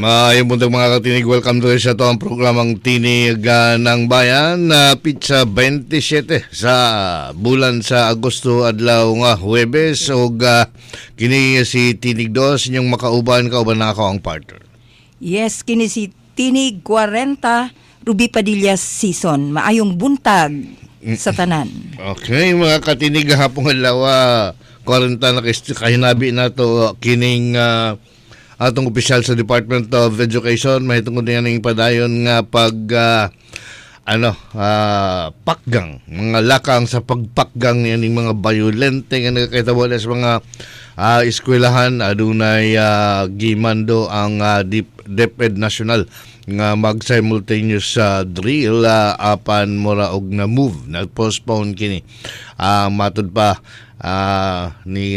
Maayong buntag mga katinig, welcome to sa ito ang programang Tinig ng Bayan na pizza 27 sa bulan sa Agosto adlaw nga Huwebes o kini si Tinig 2 inyong makauban na ako ang partner. Yes, kini si Tinig 40 Ruby Padilla season. Maayong buntag sa tanan. Okay mga katinig, hapong adlaw 40 na kahinabi na to kining atong opisyal sa Department of Education may tungkol niya ng padayon nga pakgang mga lakang sa pagpakgang niyaning mga violente nga nagkakitabo sa mga eskwelahan adunay gimando ang DepEd National nga mag-simultaneous drill apan mura og na move nag-postpone kini matud pa ni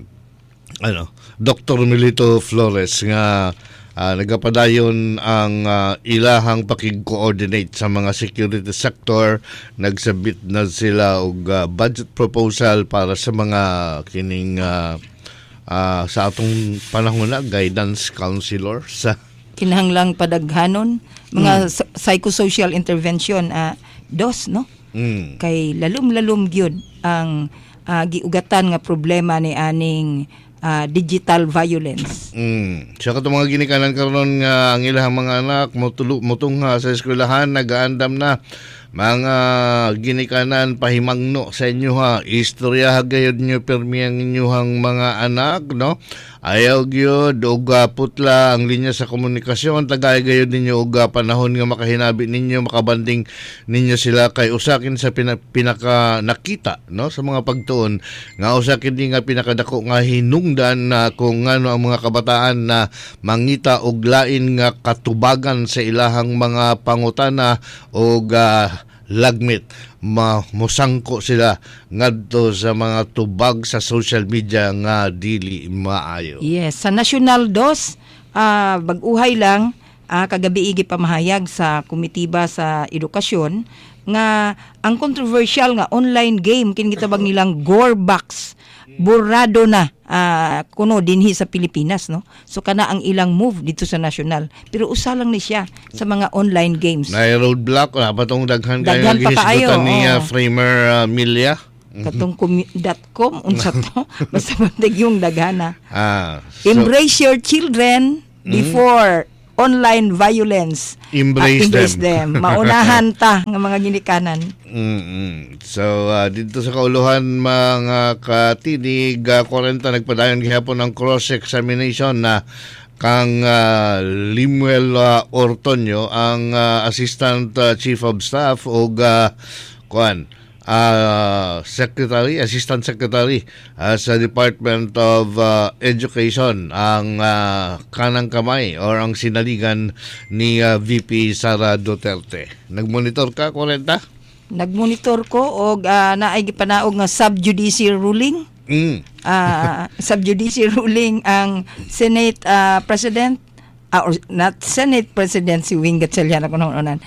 Dr. Milito Flores nga nagapadayon ang ilahang pakig-coordinate sa mga security sector. Nagsabit na sila og budget proposal para sa mga kining sa atong panahon na guidance counselor sa kinahanglang padaghanon mga psychosocial intervention dos no kay lalum gyud ang giugatan nga problema ni aning digital violence. Siya ka mga ginikanan karon nga ang ilang mga anak mutong sa eskwelahan nagaandam na mga ginikanan pahimangno sa inyo istorya gayud nyo permi ang inyong mga anak no ayaw gyud og putla ang linya sa komunikasyon tagay gayud ninyo og panahon nga makahinabi ninyo makabanding ninyo sila kay usakin sa pinaka nakita no sa mga pagtuon nga usakin din nga pinakadako nga hinungdan na kung ano ang mga kabataan na mangita og lain nga katubagan sa ilahang mga pangutana og lagmit musangko sila ngadto sa mga tubag sa social media nga dili maayo. Yes, sa National 2 bag-uhay lang kagabi igi pamahayag sa komitiba sa edukasyon nga ang controversial nga online game kini gitabag nilang Gorebox burado na kuno dinhi sa Pilipinas no. So kana ang ilang move dito sa national. Pero usa lang ni siya sa mga online games. Na roadblock na patong daghan kayo gihisgutan ni Framer Milia. Katong .com unsa to basta bandag yung daghana. Embrace your children before online violence. Embrace them. Maunahan ta nga mga ginikanan. So dito sa kauluhan mga katinig 40 nagpadayon gihapon ang cross-examination na kang Limuel Ortonio ang Assistant Chief of Staff o Assistant Secretary sa Department of Education ang kanang kamay or ang sinaligan ni VP Sara Duterte. Nagmonitor ka, 40? Nagmonitor ko og naay gipanaog nga sub-judice ruling. Sub-judice ruling ang Senate President or not Senate President si Wing Gatchalian ako noon.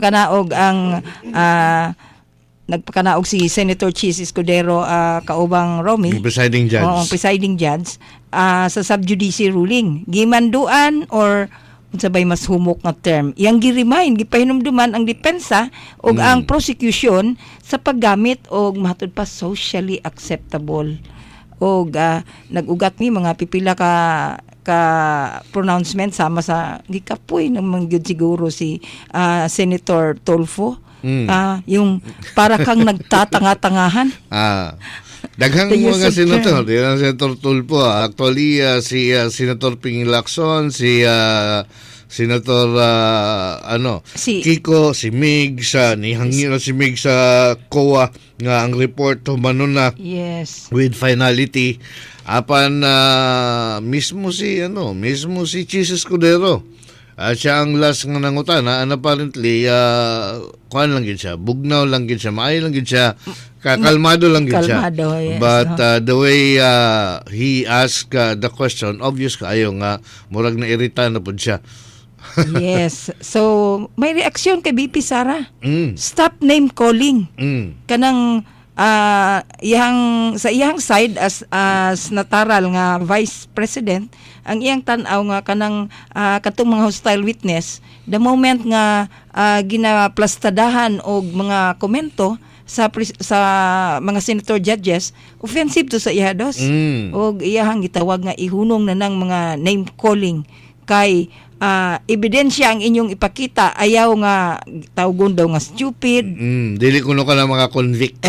Nagpakanaog si Senator Chis Escudero kaubang Romy, presiding judge. Presiding judge sa sub-judice ruling. Gimanduan or sabay mas humok nga term. Yang gi-remind gipahinumduman ang depensa og ang prosecution sa paggamit og matud pa socially acceptable og nag-ugat ni mga pipila ka pronouncement sama sa gikapoy naman gyud siguro si Senator Tolfo. Yung para kang nagtatanga-tangahan. Daghang mga senator, Senator Tulpo. Actually, si Senator Ping Lacson, si Senator Kiko, si Mig, nihangin si Mig sa COA nga ang report humano na with finality. Apan mismo si Chis Escudero. Siya ang last nga nangutana and apparently kuan lang gid siya, bugnaw lang gid siya, maayo lang gid siya, kalmado lang gid siya. Yes, but the way he asked the question, obvious kaayo nga murag na irita na pud siya. Yes. So may reaksyon kay BP Sara. Stop name calling. Kanang sa iyang side as nataral nga vice president, ang iyang tan-aw nga kanang katong mga hostile witness, the moment nga ginaplastadahan og mga komento sa mga senator judges, offensive to sa iya dos. Og iyahang gitawag nga ihunong na ng mga name calling kay ebidensya ang inyong ipakita, ayaw nga tawgon daw nga stupid. Dili kuno ka na mga convict.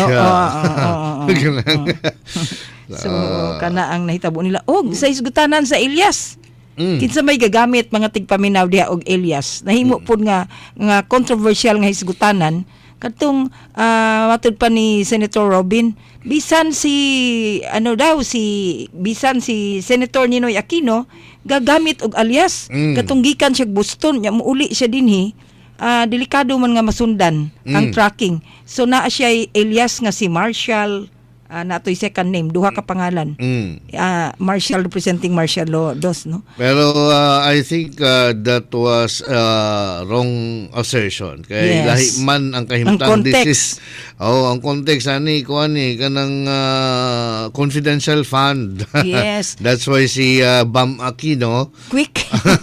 So kana ang nahitabo nila sa isgutanan sa Elias. Kinsa may gagamit mga tigpaminaw diha og Elias. Nahimo pud nga controversial nga hisgutanan katong matud pa ni Senator Robin, bisan si Senator Ninoy Aquino gagamit og alias, katong gikan siya Boston nya muuli siya dinhi, delikado man nga masundan ang tracking. So naa siya alias nga si Marshall, natoy second name, duha ka pangalan. Marshall representing Marshall Law Dos, no? Pero I think that was wrong assertion. Kay lahi man ang kahimtang, this is ang context ani kanang confidential fund. Yes. That's why si Bam Aquino quick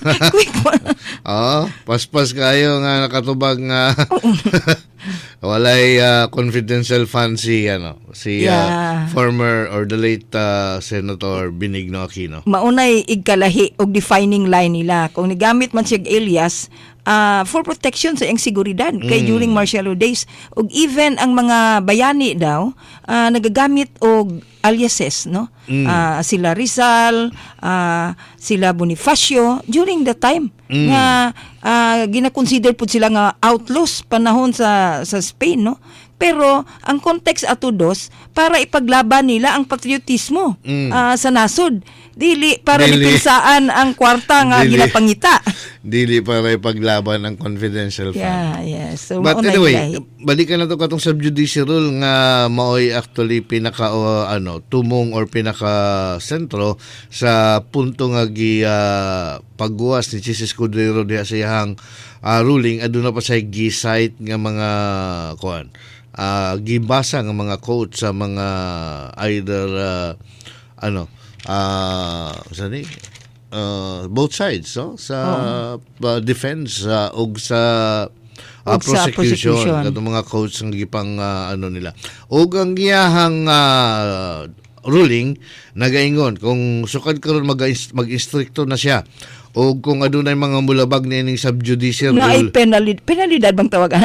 paspas kayo nga nakatubag nga walay confidential fund si former or the late Senator Benigno Aquino. Maunay igkalahi og defining line nila kung nigamit man siya alias for protection sa iyang seguridad kay during martial law days, og even ang mga bayani daw nagagamit og aliases, no? Sila Rizal, sila Bonifacio during the time nga gina-consider pud sila nga outlaws panahon sa Spain, no? Pero ang context ato dos para ipaglaban nila ang patriotismo sa nasod. Dili para lipinsaan ang kwarta nga ginapangita. Dili para ipaglaban ang confidential fund. Yes. So, but anyway, balikan na to katong subjudice rule nga maoy actually pinaka tumong or pinaka sentro sa punto nga pagguwas ni Chis Escudero diha sa iyang ruling. Aduna pa say gi-cite nga mga gibasa nga mga quotes sa mga either both sides, no? Sa defense ug sa prosecution katong mga quotes nga gipang nila. Ug ang giyahang ruling nagaingon kung sukad karon mag-instricto na siya o kung adunay mga mulabag ni ining subjudice rule. Na ay penalidad bang tawagan?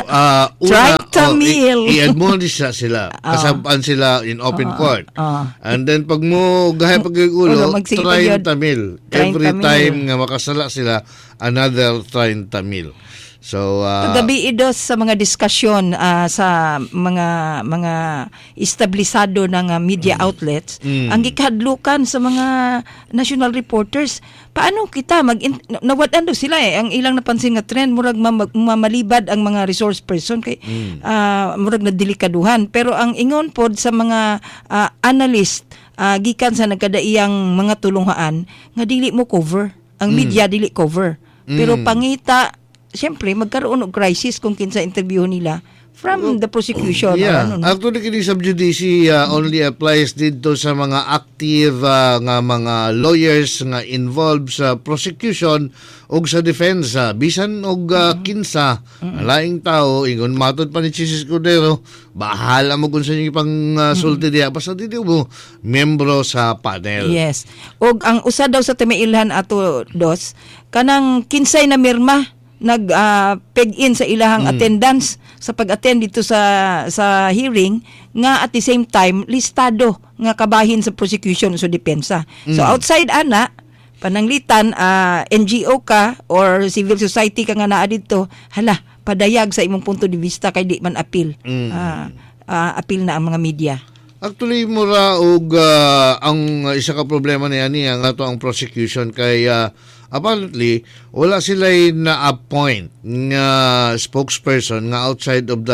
I-admonish sila. Kasabaan sila in open court. And then pag mo gahay pagigulo, 30 mil. Every time nga makasala sila, another 30 mil. So gabi idos sa mga diskusyon sa mga establisado ng media outlets, ang gikadlukan sa mga national reporters, paano kita nawadan daw sila ang ilang napansin nga trend murag mamalibad ang mga resource person kay murag na delikaduhan, pero ang ingon pod sa mga analyst gikan sa nagkadaiyang mga tulungaan nga dili mo cover ang media, dili cover, pero pangita siyempre, magkaroon ng crisis kung kinsa interview nila from the prosecution. Actually, kini subjudice only applies dito sa mga active nga mga lawyers nga involved sa prosecution o sa defense. Bisan og kinsa, laing tao, ingon matod pa ni Chis Escudero, bahala mo kung sa inyo pang sulti diya. Basta dito mo, membro sa panel. Yes. Og ang usa daw sa timailhan ato dos, kanang kinsay na mirma, nag-peg-in sa ilahang attendance sa pag-attend dito sa hearing nga at the same time listado nga kabahin sa prosecution o sa depensa. So outside ana pananglitan NGO ka or civil society ka nga naa dito, hala padayag sa imong punto de vista kay di man appeal. Appeal na ang mga media. Actually, mura og ang isa ka problema niya ang ato ang prosecution kay apparently wala sila na-appoint nga spokesperson nga outside of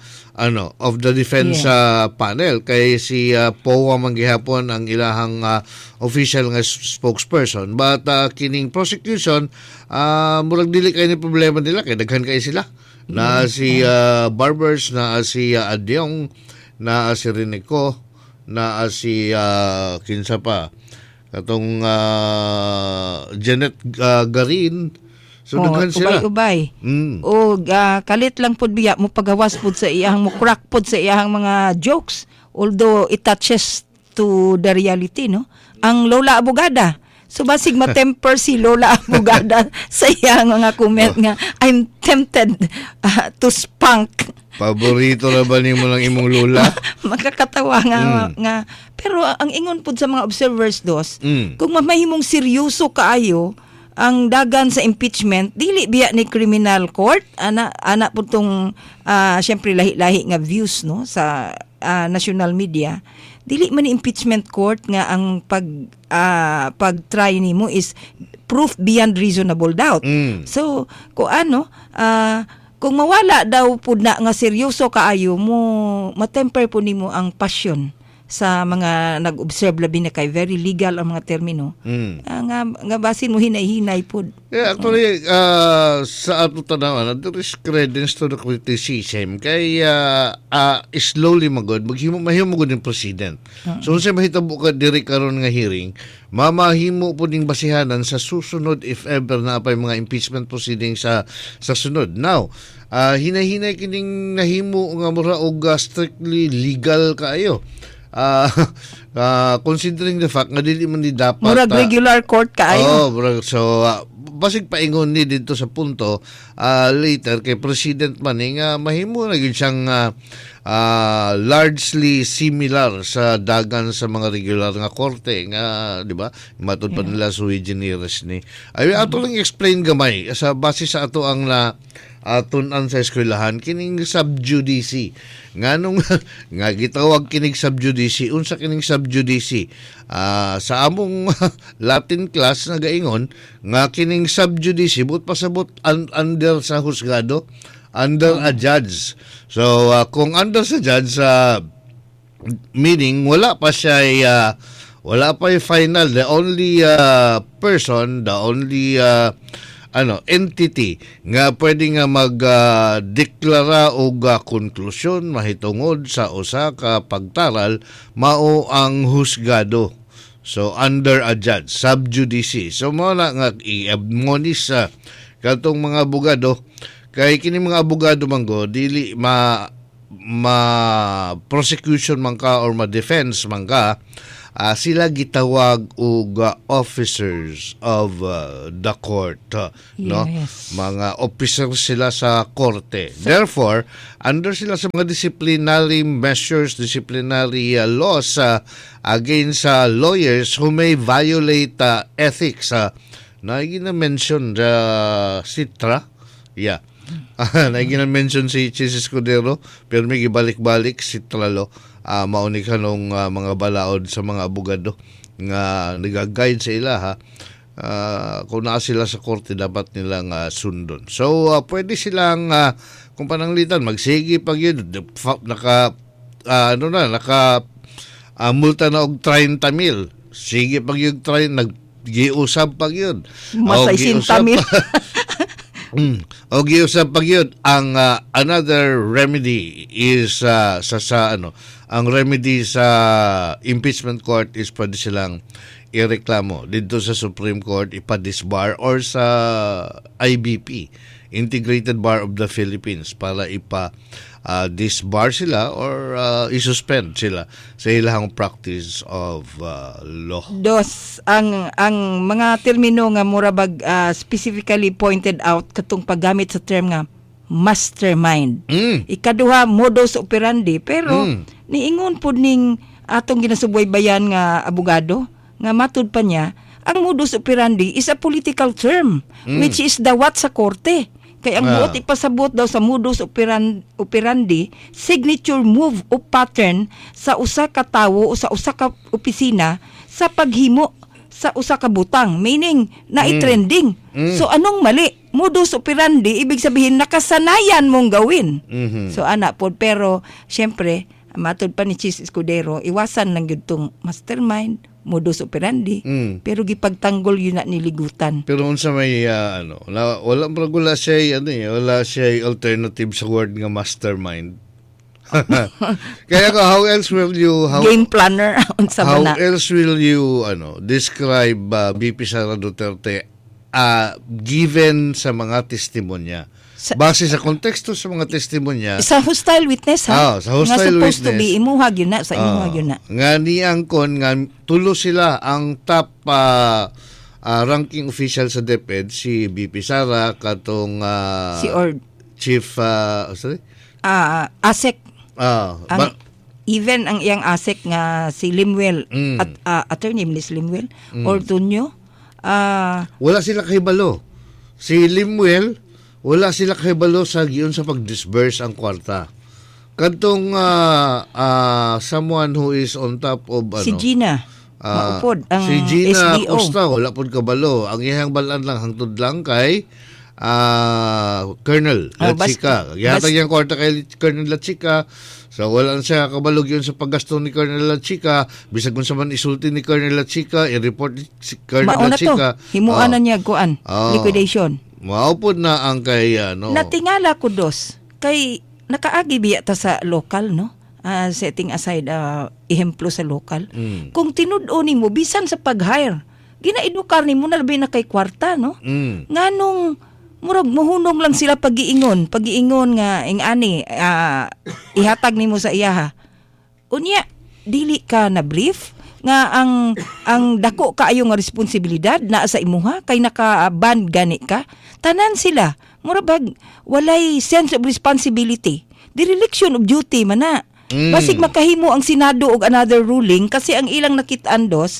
the defense panel kay si POA manggihapon ang ilahang official nga spokesperson, but kining prosecution murag dili kay ni problema nila kay daghan kay sila na si Barbers, na si Adyong, naa si Renico, naa si kinsa pa katong Janet Garin. So daghan sila. Ubay-ubay. O kalit lang pud biya mo pagawas pud sa iyang mo crack pud sa iyang mga jokes, although it touches to the reality, no? Ang Lola Abogada. So basig matemper si Lola Abogada sa iyang mga comment nga I'm tempted to spunk. Paborito na ba nimo lang imong lola? Makakatawa nga pero ang ingon pud sa mga observers dos, kung mamahimong seryoso kaayo ang dagan sa impeachment, dili biya ni criminal court, ana pud tong syempre lahi-lahi nga views, no, sa national media. Dili man ni impeachment court nga ang pag-try nimo is proof beyond reasonable doubt. So kung mawala daw pud na nga seryoso kaayo mo, matemper po nimo ang passion sa mga nag-observe labi na kay very legal ang mga termino. Nga basin mo hinay-hinay pud. Yeah, actually sa ato tanawan there is credence to the criticism kay slowly magod mahimo gud yung president. So unsa mahitabo ka diri karon nga hearing, mamahimo pud ning basihanan sa susunod if ever na pay mga impeachment proceedings sa sunod. Now, hinay-hinay kining nahimo nga mura og strictly legal kaayo. Considering the fact nga dili man ni dapat murag regular court kaayo. So basig paingon ni dito sa punto later kay president man nga mahimo na gyud siyang largely similar sa dagan sa mga regular nga korte nga di ba matud pa nila sui generis ni ay ato lang explain gamay sa base sa ato ang tunan sa eskwelahan kining sub judice nganong nga gitawag kining sub judice unsa kining sub judice sa among Latin class na gaingon nga kining sub judice but pasabot under sa husgado, under a judge. So kung under sa judge meaning wala pa siya wala pa yung final, the only person, the only entity nga pwede nga magdeklara og konklusyon mahitungod sa usa ka pagtaral mao ang husgado. So under a judge, sub judice. So mao na nga i-admonish sa katong mga abogado kay kini mga abogado manggo dili ma prosecution man ka or ma defense man ka, sila gitawag og officers of the court, no? Mga officers sila sa korte. Therefore, under sila sa mga disciplinary measures, disciplinary laws against lawyers who may violate ethics. Na gina-mention Citra. Yeah. Na gina-mention si Chis Escudero, pero may gibalik-balik si Tralo. Mauni ka nung mga balaod sa mga abogado nga nag-guide sa ila kung naa sila sa korte dapat nilang sundon. So pwede silang kung pananglitan magsigi pag yun naka multa na og 30,000. Sige pag yun nag-giusab pag yun. Masay 60,000. O giusap pag yun ang another remedy is ang remedy sa impeachment court is pwede silang ireklamo dito sa Supreme Court, ipa-disbar or sa IBP, Integrated Bar of the Philippines, para disbar sila or isuspend sila sa ilang practice of law. Dos, ang mga termino nga murabag specifically pointed out katong paggamit sa term nga mastermind. Ikaduha, modus operandi, pero niingon po ning atong ginasuboy bayan nga abogado nga matud pa niya, ang modus operandi is a political term which is dawat sa korte. Kaya ang buot ipasabot daw sa modus operandi, signature move o pattern sa usa ka tawo o sa usa ka opisina sa paghimo sa usa ka butang, meaning na-trending. So anong mali? Modus operandi, ibig sabihin nakasanayan mong gawin. So ana po, pero syempre, matod pa ni Chis Escudero, iwasan lang yun tong mastermind, modus operandi, pero gipagtanggol yun na niligutan. Pero unsa may wala siya alternative sa word nga mastermind. Kaya ko, how else will you Game planner unsa how ba na? else will you describe BP Sara Duterte given sa mga testimonya? Base sa konteksto sa mga testimonya. Sa hostile witness ha. Sa hostile nga supposed witness. to be imuhag yun na sa imuhag yun na. Nga niyang kon nga tulo sila ang top ranking official sa DepEd, si BP Sara katong Si Ord. Chief sorry? ASEC. Ba- Even ang iyang ASEC nga si Limwell at attorney ni Limwell or Tunyo. Wala sila kahibalo. Si Limwell, wala sila kahibalo sa giyon sa pag-disburse ang kwarta. Kantong someone who is on top of si Gina. Maupod ang si Gina SDO. Costa, wala pod kabalo. Ang iyang balan lang hangtod lang kay Colonel Lachica. Gihatag yung kwarta kay Colonel Lachica. So wala na siya kabalog yun sa paggasto ni Colonel Lachica. Bisag kung sa man isulti ni Colonel Lachica, i-report ni Colonel Mauna Lachica. to. Himuan na niya kuan. Liquidation. Maupod na ang kay Natingala ko dos. Kay nakaagi biya ta sa local, no? Setting aside ehemplo sa local. Kung tinud-o nimo bisan sa pag-hire, ginaedukar nimo na labi na kay kwarta, no? Nganong murag mohunong lang sila pag-iingon nga ingani ihatag nimo sa iyaha. Unya dili ka na brief nga ang dako kaayo nga responsibilidad na sa imuha kay naka-ban gani ka. Tanan sila murag walay sense of responsibility. Dereliction of duty man na. Basig makahimo ang Senado og another ruling kasi ang ilang nakitaan dos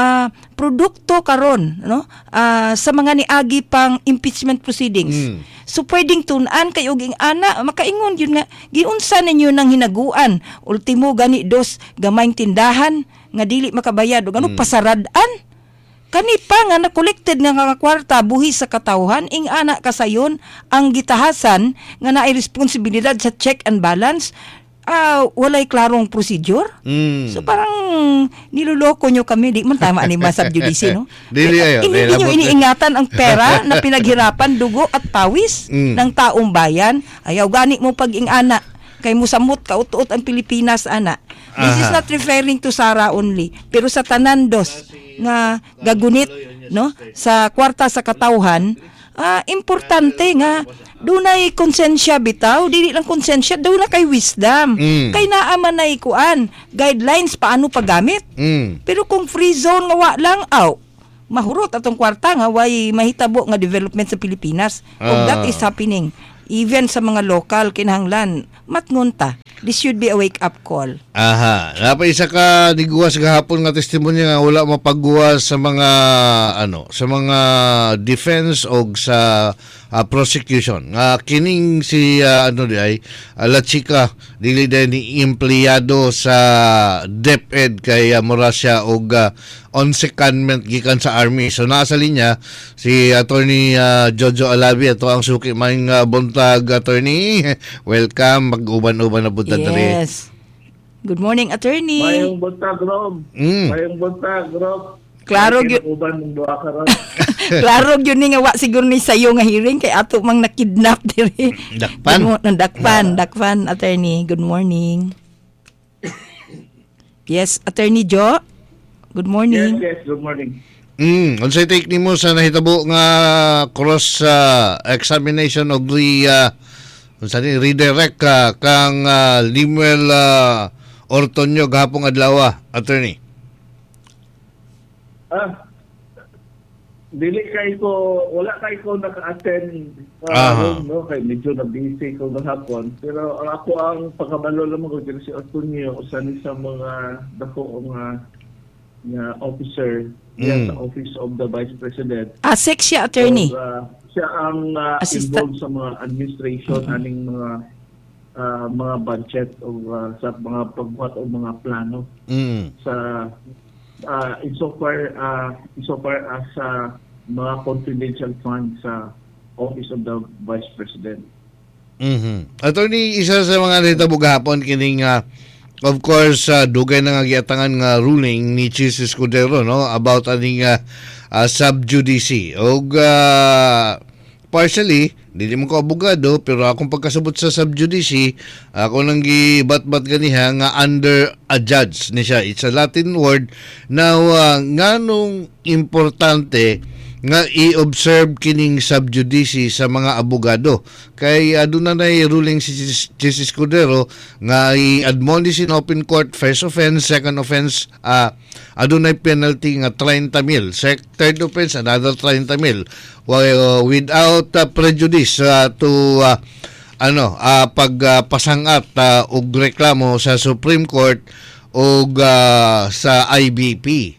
produkto karon no sa mga niagi pang impeachment proceedings. So pwedeng tun-an kay og ana makaingon yun nga giunsa ninyo nang hinaguan ultimo gani dos gamayng tindahan nga dili makabayad og ano pasaradan. Kani pa nga na-collected nga kwarta buhi sa katawhan ing ana kasayon ang gitahasan nga naay responsibilidad sa check and balance. Walay klarong procedure. So parang niloloko nyo kami. Di man tama ni Masab Judici, no? Hindi nyo iniingatan ang pera na pinaghirapan, dugo at pawis ng taong bayan. Ayaw gani mo pag-ingana. Kay musamot ka, utuot ang Pilipinas, ana. This is not referring to Sara only. Pero sa tanandos nga gagunit, no? Sa kwarta sa katawhan, importante nga dunay konsensya bitaw, dili lang konsensya, daw na kay wisdom. Kay naaman na ikuan, guidelines paano paggamit. Pero kung free zone nga wa lang, mahurot atong kwarta nga way mahitabo nga development sa Pilipinas. Kung that is happening, even sa mga local kinahanglan, matngunta. This should be a wake-up call. Napay isa ka niguwas gahapon nga testimonya nga wala mapagguwas sa mga sa mga defense o sa prosecution. Kining si Lachica dili din ni empleyado sa DepEd kay mura siya og on secondment gikan sa army. So nasa linya si Attorney Jojo Alavi ato ang suki mang buntag attorney. Welcome, mag-uban-uban na buntag diri. Yes. Good morning, attorney. Mayong buntag, Rob. Mayong buntag, Rob. Klaro gyud. Klaro gyud ni nga wa siguro ni sayo nga hearing kay ato mang nakidnap diri. Dakpan, attorney. Good morning. Yes, Attorney Jo. Good morning. Yes, good morning. Unsay take nimo sa nahitabo nga cross examination og redirect kang Limuel Ortonio gahapon adlaw, attorney? Wala kay ko naka-attend no, kay medyo na busy ko gahapon. Pero ako ang pagkabalo lamang ko si Ortonio usan sa mga dako nga officer sa Office of the Vice President. ASEC siya, attorney. So, siya ang involved sa mga administration aning mga budget o sa mga pagbuhat o mga plano sa insofar as mga confidential funds sa Office of the Vice President. Attorney, isa sa mga nahitabo gahapon kining of course, dugay na nga giatangan nga ruling ni Chis Escudero, no, about aning sub-judice. Og partially, hindi mo ko abogado, pero akong pagkasabot sa subjudice, ako nang gibat-bat ganiha nga under a judge ni siya. It's a Latin word. Now, nganong importante nga i-observe kining subjudice sa mga abogado. Kay aduna na ruling si Jesus Escudero nga i-admonish in open court, first offense, second offense, aduna penalty nga 30,000. Third offense, another 30,000. Without prejudice to pagpasangat og reklamo sa Supreme Court o sa IBP.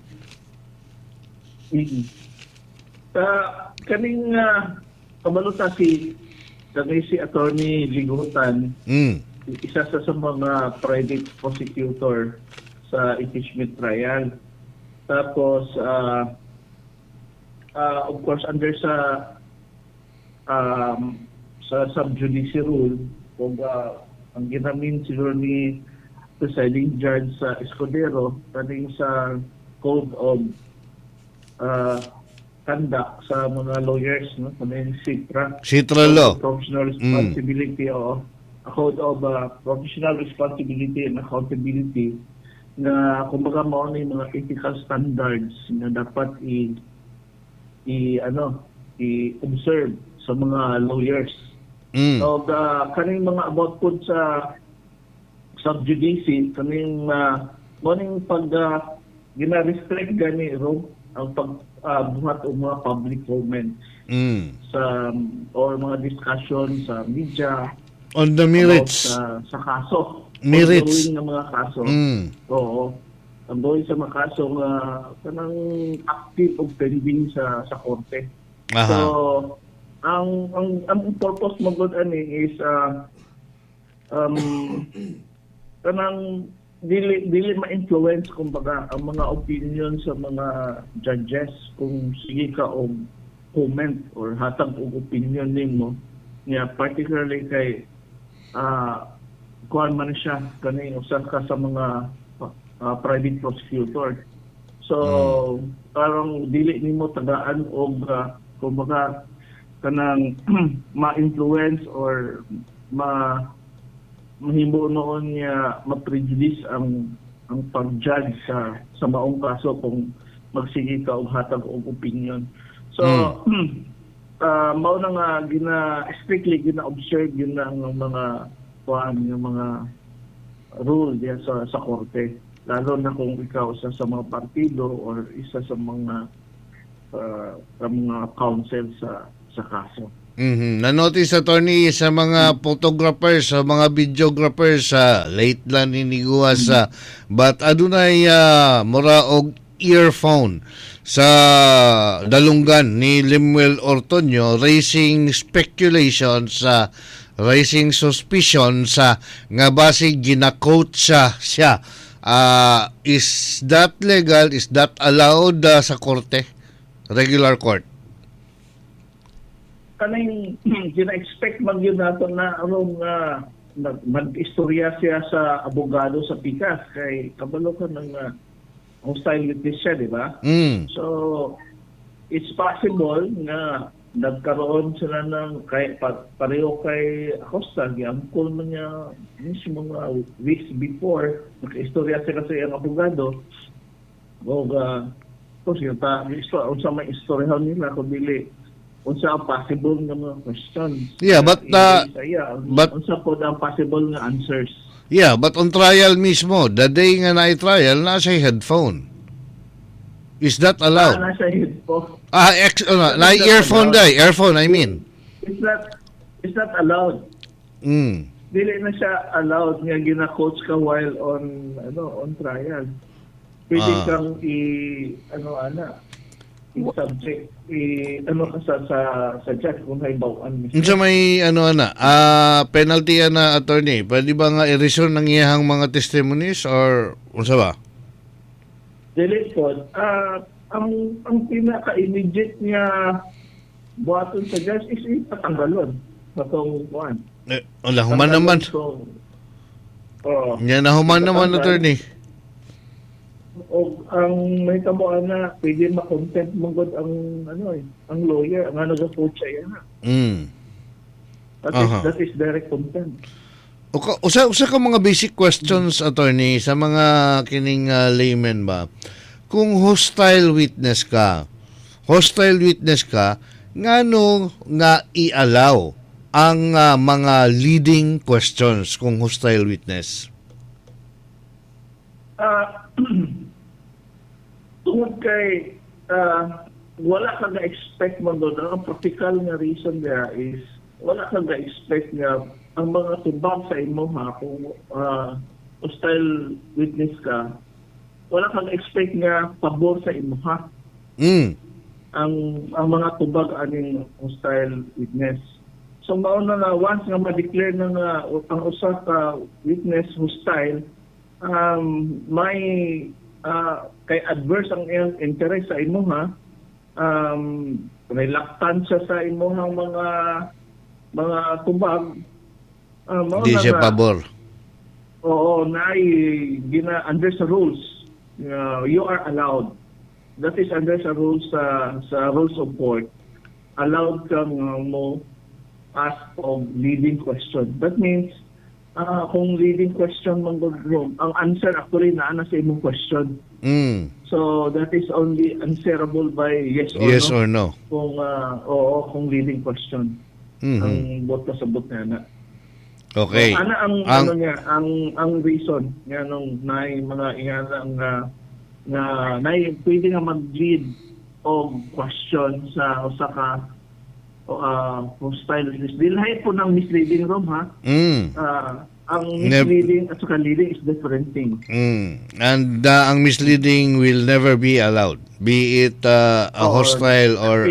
Kaning kabalota si Attorney Ligutan, isa sa mga private prosecutor sa impeachment trial. Tapos, of course, under sa subjudice rule, kung ang ginamin siguro ni presiding judge sa Escudero, kaning sa code of conduct sa mga lawyers, no? Kaning Citra law. Professional responsibility, o a code of professional responsibility and accountability, na kumbaga mao ni mga ethical standards na dapat i-observe sa mga lawyers. So, kaning mga about po sa subjudice, kaning morning pag gina-restrict gani ang pagbuhat o mga public comments sa or mga discussion sa media on the merits sa kaso, merits ng mga kaso. Oo, ang doon sa mga kaso nga kanang active o pending sa korte. So ang purpose mo gud ani is kanang dili ma-influence kumbaga ang mga opinion sa mga judges kung sige ka og comment or hatag og opinion nimo niya, particularly kay kuan man siya kani usa ka sa mga private prosecutor. So parang dili nimo tagaan og kumbaga kanang ma-influence or mahimo noon niya ma-prejudice ang pag-judge sa maong kaso kung magsige ka og hatag og opinion. So mao na nga strictly gina-observe yun na ang mga yung mga rule diya sa korte, lalo na kung ikaw isa sa mga partido or isa sa mga counsel sa kaso. Na-notice, attorney, sa mga photographers, sa mga videographers, late lang niniguha sa but adunay mura og earphone sa dalunggan ni Lemuel Ortonio, raising speculation raising suspicion nga basig gina-quote siya. Is that legal? Is that allowed sa korte? Regular court? Kaning gina-expect man yun nato na mag-istorya siya sa abogado sa pikas kay kabalo ka ng hostile witness siya, di ba? So, it's possible na nagkaroon sila ng pareho kay Acosta, giangkol man niya mismo mga weeks before, nag-istorya sila sa iyang abogado. O unsa may istoryahan nila kung dili unsa ang possible nga mga questions. Yeah, but unsa po ang possible nga answers. Yeah, but on trial mismo, the day nga na-trial, nasa headphone. Is that allowed? Nasa headphone. Earphone earphone, I mean. It's not allowed. Dili na siya allowed nga gina-coach ka while on trial. Pwede kang subject sa judge kung haibawaan. Unsa may penalty na, attorney? Pwede ba nga i-resume ng iyang mga testimonies or unsa ba? Dili po. Ang pinaka-immediate niya buhaton sa judge is ipatanggalon sa tong kuan. Human naman. Yan na human naman, attorney. o ang may tabuan na pwede ma-content mong ang lawyer, ang nag-approach siya yan. That is direct content. Usa ka mga basic questions, attorney, sa mga kining layman ba? Kung hostile witness ka, ngano nga i-allow ang mga leading questions kung hostile witness? Tungod kay wala ka na-expect mo doon. Ang practical na reason there is wala ka na-expect nga ang mga tubag sa imo kung hostile witness ka, wala ka na-expect nga pabor sa imo ang mga tubag aning hostile witness. So mauna na once nga ma-declare na nga ang usa ka witness hostile, may kay adverse ang iyang interest sa imo reluctant siya sa imo mga tubag. Di siya pabor. Oo, under sa rules. You are allowed. That is under sa rules sa rules of court. Allowed kang mo ask of leading question. That means kung leading question mong room, ang answer actually na sa imong question. So that is only answerable by yes or no. Kung leading question. Ang bot kasabot na. Okay. So, ang reason nga nung mga ingana nga pwede nga mag-lead o question sa usa ka hostile witness. Dili po ng misleading room ang misleading at saka leading is different thing. And ang misleading will never be allowed, be it a hostile or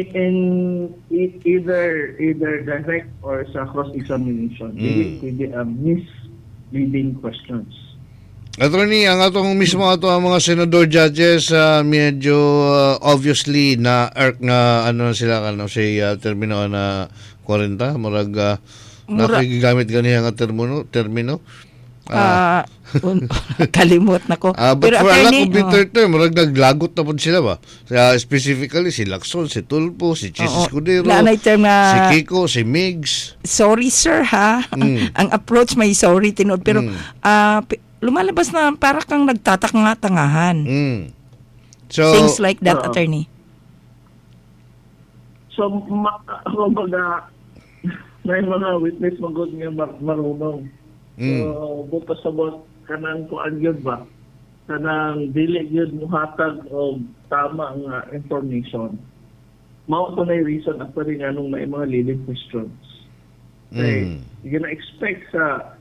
either direct or sa cross-examination. Pwede misleading questions. Attorney, ang atong mismo ang mga senador judges medyo obviously na sila si termino na 40 murag nakikigamit ganiya nga termino. Kalimot na ko. But for ala computer term, murag naglagot na po sila ba? Specifically, si Lacson, si Tulpo, si Chis Escudero, si Kiko, si Migs. Sorry sir ang approach may sorry tinod. Pero lumalabas na para kang nagtatangahan. So, things like that, attorney. So, may mga witness magod nga marunong. So, bukas sabot kanang kuan yun ba? Kanang dili yun muhatag o tama nga information. Mao to na reason actually nga nung may mga leading questions. Okay, you gonna expect sa